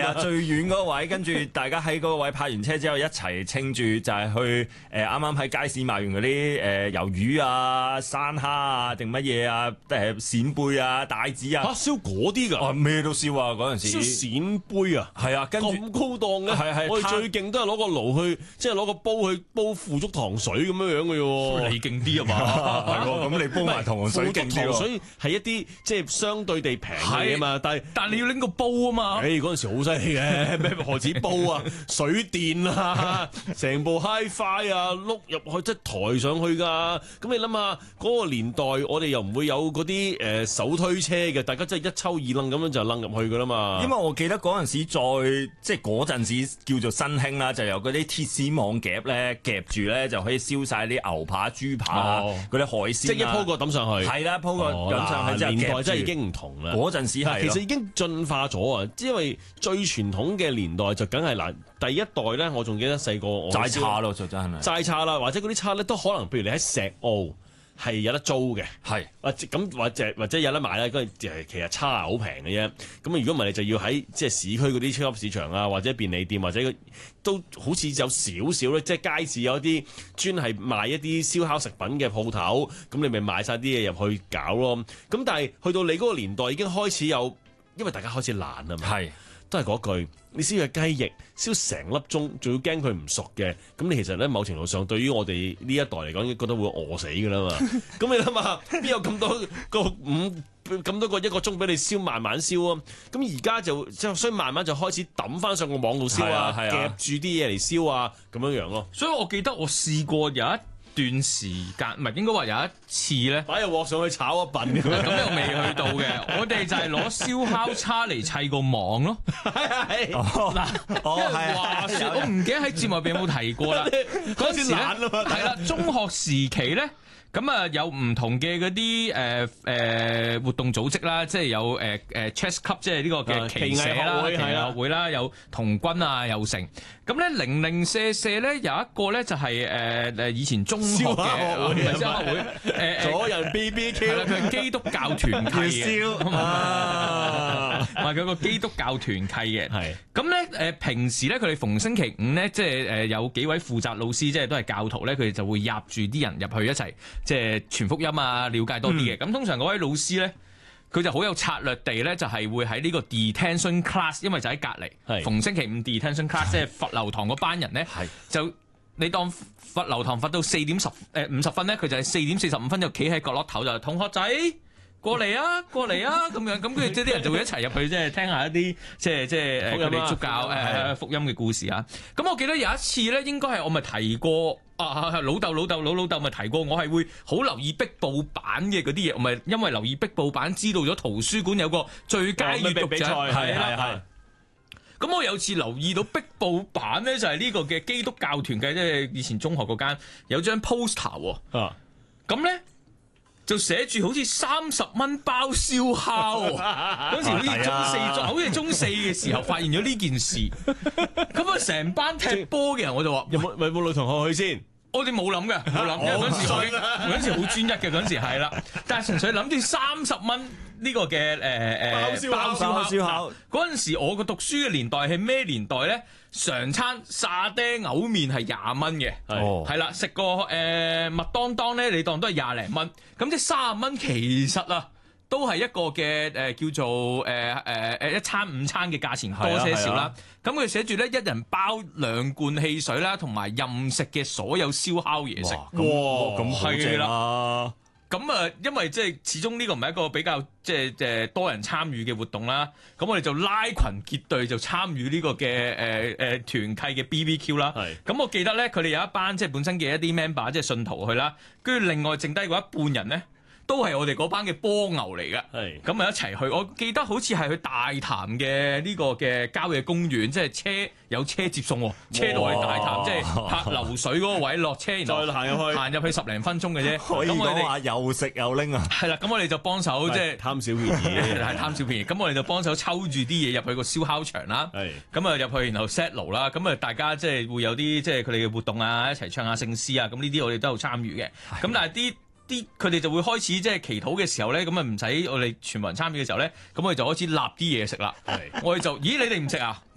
啊，最遠嗰位，跟住大家喺嗰個位泊完車之後一齊稱住，就係去啱啱喺街市買完嗰啲魷魚啊、山蝦啊定乜嘢啊、扇貝啊、帶子啊， 燒嗰啲㗎？ 咩都燒啊！嗰陣時燒扇貝啊， 係啊，跟住咁高檔嘅， 係我哋最勁都係攞個爐去，即係攞個煲去煲腐竹糖水咁樣嘅喎。 你勁啲啊嘛？ 係喎，咁你煲埋糖水勁啲喎。 糖水係一啲即係相對地平嘅嘢嘛， 但你要拎個煲啊嘛。 嗰陣時好犀利嘅，咩何止煲啊，水電啊，成部 HiFi 啊，碌入去即係抬上去㗎。咁你諗下嗰個年代，我哋又唔會有嗰啲手推車嘅，大家真係一抽二楞咁樣就楞入去㗎啦嘛。 因為我記得嗰陣時即係嗰陣時叫做新興啦，就由嗰啲鐵絲網夾咧夾住咧就可以燒晒啲牛扒、豬扒嗰啲海鮮， 即係一鋪過抌上去。 係啦，鋪過抌上去之後年代真係已經唔同啦。 嗰陣時係其實已經進化咗啊！因為最傳統嘅年代就梗係嗱，第一代咧，我仲記得細個齋叉咯，就真係齋叉啦，或者嗰啲叉咧都可能，譬如你喺石澳係有得租嘅， 係或者有得買啦。嗰陣其實叉係好平嘅啫。咁如果唔係，你就要喺即係市區嗰啲超級市場啊，或者便利店，或者都好似有少少咧，即係街市有啲專係賣一啲燒烤食品嘅鋪頭，咁你咪賣晒啲嘢入去搞咯。咁但係去到你嗰個年代已經開始有，因為大家開始懶啊嘛。 係。 都係嗰句，你燒嘅雞翼燒成粒鐘，仲要驚佢唔熟嘅，咁你其實咧某程度上對於我哋呢一代嚟講，已經覺得會餓死㗎啦嘛。咁你諗下，邊有咁多個一個鐘俾你燒，慢慢燒啊？咁而家就所以慢慢就開始抌翻上個網度燒啊，夾住啲嘢嚟燒啊，咁樣樣咯。 所以我記得我試過有一段時間，唔係應該話有一次咧， 擺入鑊上去炒一笨咁又未去到嘅。我哋就係攞燒烤叉嚟砌個網咯。 係因為話説我唔記得喺節目入邊有冇提過啦。嗰陣時咧係啦，中學時期咧。咁啊，有唔同嘅嗰啲活動組織啦，即係有chess club，即係呢個嘅棋社啦、棋藝學會啦，有童軍啊，有成。咁咧零零舍舍咧有一個咧就係以前中學嘅唔係燒烤會， 左人 BBQ 係啦，佢係基督教團契嘅，係佢個基督教團契嘅。係咁咧平時咧佢哋逢星期五咧，即係有幾位負責老師，即係都係教徒咧，佢哋就會入住啲人入去一齊。即係傳福音啊，了解多啲嘅。咁通常嗰位老師咧，佢就好有策略地咧，就係會喺呢個 detention class， 因為就喺隔離。逢星期五 detention class， 即係罰留堂嗰班人咧，就你當罰留堂罰到4:50分咧，佢就係4:45就企喺角落頭就同學仔過嚟啊，過嚟啊咁樣。咁跟住即係啲人就會一齊入去，即係聽下一啲即係佢哋宗教福音嘅故事啊。咁我記得有一次咧，應該係我咪提過。老豆咪提過，我係會好留意壁報版嘅嗰啲嘢，唔係因為留意壁報版知道咗圖書館有個最佳閱讀獎，係。咁我有次留意到壁報版咧，就係呢個嘅基督教團嘅，即係以前中學嗰間有張 poster 喎。咁咧就寫住好似30蚊包燒烤喎。嗰時好似中四嘅時候發現咗呢件事。咁啊，成班踢波嘅人我就話： 有冇女同學去先？ 我哋冇諗嘅，冇諗，因為嗰陣時好專一嘅，嗰陣時係啦，但係純粹諗住30蚊呢個嘅包燒烤。嗰陣時我個讀書嘅年代係咩年代咧？常餐沙爹牛麵係20蚊嘅，係啦，食個麥當當咧，你當都係20零蚊，咁即係30蚊，其實啊都係一個嘅叫做一餐午餐嘅價錢多些少啦。咁佢寫住咧，一人包2罐汽水啦，同埋任食嘅所有燒烤嘢食。 哇，咁好正啊！ 咁啊，因為即係始終呢個唔係一個比較即係多人參與嘅活動啦。咁我哋就拉群結隊就參與呢個嘅團契嘅 BBQ 啦。咁我記得咧，佢哋有一班即係本身嘅一啲 member 即係信徒去啦，跟住另外剩低嗰一半人咧，都係我哋嗰班嘅波牛嚟嘅，咁咪一齊去。我記得好似係去大潭嘅呢個嘅郊野公園，即係有車接送喎，車到去大潭，即係泊流水嗰個位落車，然後再行入去 10零分鐘嘅啫。 可以講話又食又拎啊！ 係啦，咁我哋就幫手即係貪小便宜， 係貪小便宜。咁我哋就幫手抽住啲嘢入去個燒烤場啦。咁啊入去，然後 set 爐啦。咁啊大家即係會有啲即係佢哋嘅活動啊，一齊唱下聖詩啊。咁呢啲我哋都有參與嘅。咁但係佢哋就會開始即係祈禱嘅時候咧，咁啊唔使我哋全部人參與嘅時候咧，咁我哋就開始立啲嘢食啦。我哋就咦你哋唔食啊？